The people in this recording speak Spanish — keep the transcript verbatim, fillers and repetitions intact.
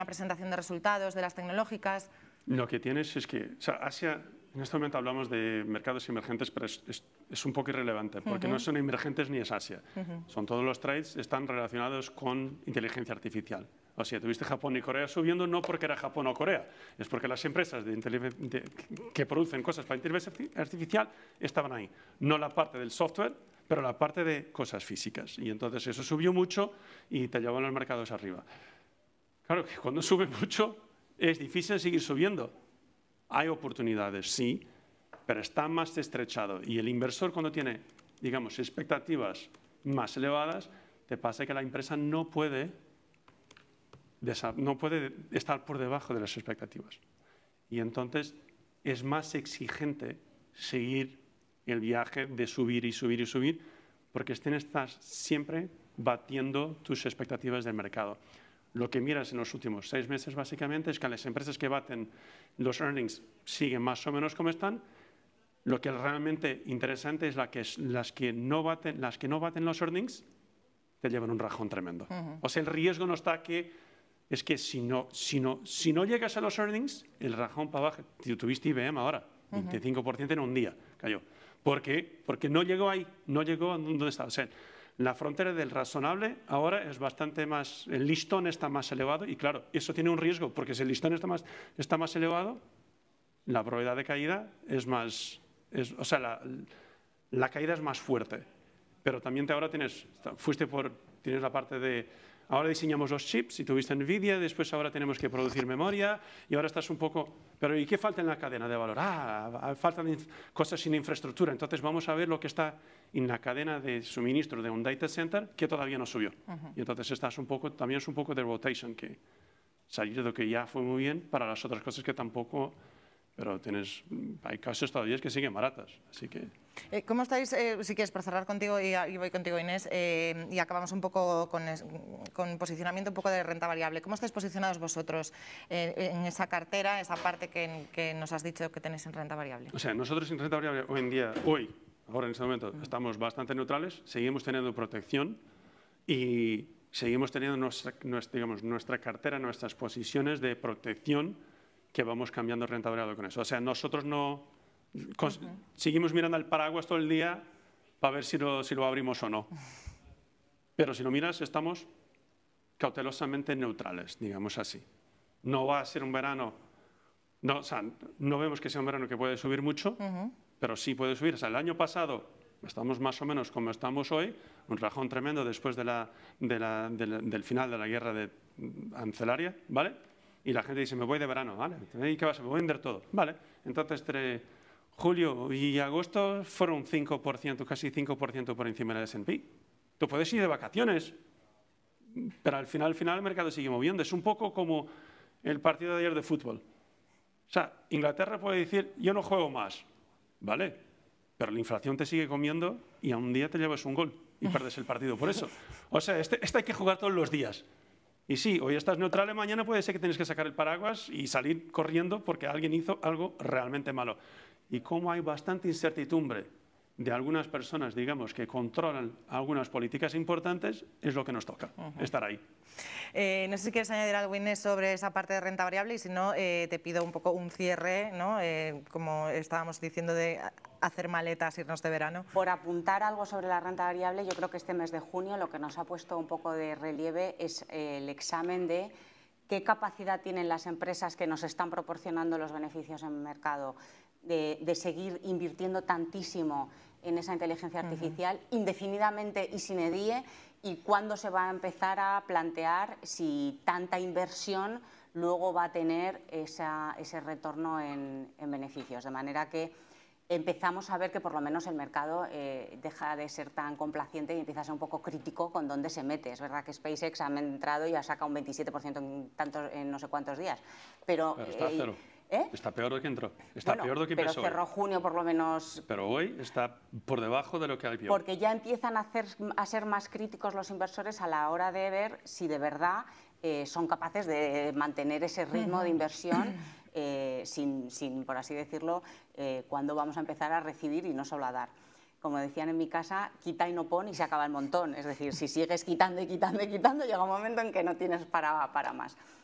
presentación de resultados de las tecnológicas. Lo que tienes es que, o sea, Asia, en este momento hablamos de mercados emergentes, pero es, es, es un poco irrelevante, porque uh-huh. no son emergentes ni es Asia. Uh-huh. Son todos los trades, están relacionados con inteligencia artificial. O sea, tuviste Japón y Corea subiendo no porque era Japón o Corea, es porque las empresas de de, que producen cosas para inteligencia artificial estaban ahí. No la parte del software, pero la parte de cosas físicas. Y entonces eso subió mucho y te llevaban los mercados arriba. Claro que cuando sube mucho es difícil seguir subiendo. Hay oportunidades, sí, pero está más estrechado. Y el inversor cuando tiene, digamos, expectativas más elevadas, te pasa que la empresa no puede, no puede estar por debajo de las expectativas. Y entonces es más exigente seguir el viaje de subir y subir y subir, porque estás siempre batiendo tus expectativas del mercado. Lo que miras en los últimos seis meses básicamente es que las empresas que baten los earnings siguen más o menos como están. Lo que es realmente interesante es, la que es las, que no baten, las que no baten los earnings te llevan un rajón tremendo. Uh-huh. O sea, el riesgo no está que, es que si no, si no, si no llegas a los earnings, el rajón para abajo, tuviste I B M ahora, uh-huh. veinticinco por ciento en un día cayó. ¿Por qué? Porque no llegó ahí, no llegó a donde está. O sea, la frontera del razonable ahora es bastante más, el listón está más elevado y claro, eso tiene un riesgo, porque si el listón está más, está más elevado, la probabilidad de caída es más, es, o sea, la, la caída es más fuerte. Pero también te ahora tienes, fuiste por, tienes la parte de, ahora diseñamos los chips y tuviste NVIDIA, después ahora tenemos que producir memoria y ahora estás un poco, pero ¿y qué falta en la cadena de valor? Ah, faltan cosas sin infraestructura, entonces vamos a ver lo que está en la cadena de suministro de un data center que todavía no subió. Uh-huh. Y entonces estás un poco, también es un poco de rotation, que salir de lo que ya fue muy bien para las otras cosas que tampoco, pero tienes, hay casos todavía que siguen baratas, así que... Eh, ¿Cómo estáis, eh, si quieres, por cerrar contigo y, y voy contigo, Inés, eh, y acabamos un poco con, es, con posicionamiento un poco de renta variable? ¿Cómo estáis posicionados vosotros eh, en esa cartera, esa parte que, que nos has dicho que tenéis en renta variable? O sea, nosotros en renta variable hoy en día, hoy, ahora en este momento, uh-huh. estamos bastante neutrales, seguimos teniendo protección y seguimos teniendo nuestra, nuestra, digamos, nuestra cartera, nuestras posiciones de protección que vamos cambiando renta variable con eso. O sea, nosotros no... Uh-huh. Seguimos mirando al paraguas todo el día para ver si lo, si lo abrimos o no. Pero si lo miras, estamos cautelosamente neutrales, digamos así. No va a ser un verano, no, o sea, no vemos que sea un verano que puede subir mucho, uh-huh. pero sí puede subir. O sea, el año pasado estamos más o menos como estamos hoy, un rajón tremendo después de la, de la, de la, del final de la guerra de, arancelaria, ¿vale? Y la gente dice, me voy de verano, ¿vale? ¿Y qué pasa? Me voy a vender todo, ¿vale? Entonces, entre julio y agosto fueron un cinco por ciento, casi cinco por ciento por encima del ese and pe. Tú puedes ir de vacaciones, pero al final, al final el mercado sigue moviendo. Es un poco como el partido de ayer de fútbol. O sea, Inglaterra puede decir, yo no juego más, ¿vale? Pero la inflación te sigue comiendo y a un día te llevas un gol y pierdes el partido por eso. O sea, este, este hay que jugar todos los días. Y sí, hoy estás neutral y mañana puede ser que tienes que sacar el paraguas y salir corriendo porque alguien hizo algo realmente malo. Y como hay bastante incertidumbre de algunas personas, digamos, que controlan algunas políticas importantes, es lo que nos toca, uh-huh. estar ahí. Eh, no sé si quieres añadir algo, Inés, sobre esa parte de renta variable y si no, eh, te pido un poco un cierre, ¿no? Eh, como estábamos diciendo, de hacer maletas, irnos de verano. Por apuntar algo sobre la renta variable, yo creo que este mes de junio lo que nos ha puesto un poco de relieve es eh, el examen de qué capacidad tienen las empresas que nos están proporcionando los beneficios en el mercado de, de seguir invirtiendo tantísimo en esa inteligencia artificial uh-huh. indefinidamente y sin edie, y cuándo se va a empezar a plantear si tanta inversión luego va a tener esa, ese retorno en, en beneficios. De manera que empezamos a ver que por lo menos el mercado eh, deja de ser tan complaciente y empieza a ser un poco crítico con dónde se mete. Es verdad que SpaceX ha entrado y ha sacado un veintisiete por ciento en, tantos, en no sé cuántos días. Pero, pero está a cero. ¿Eh? Está peor de que entró. Está bueno, peor de que empezó. Pero cerró junio por lo menos. Pero hoy está por debajo de lo que hay peor. Porque ya empiezan a, hacer, a ser más críticos los inversores a la hora de ver si de verdad eh, son capaces de mantener ese ritmo uh-huh. de inversión eh, sin, sin, por así decirlo, eh, cuando vamos a empezar a recibir y no solo a dar. Como decían en mi casa, quita y no pon y se acaba el montón. Es decir, si sigues quitando y quitando y quitando, llega un momento en que no tienes para, para más.